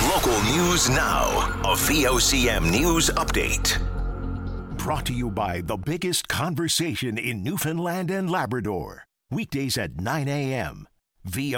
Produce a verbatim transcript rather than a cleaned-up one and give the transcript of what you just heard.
Local news now. A V O C M News Update. Brought to you by the biggest conversation in Newfoundland and Labrador. Weekdays at nine a.m. V O